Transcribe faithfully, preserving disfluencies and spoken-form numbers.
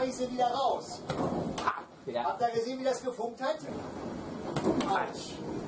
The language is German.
ich sie wieder raus. Ha, wieder. Habt ihr gesehen, wie das gefunkt hat? Falsch.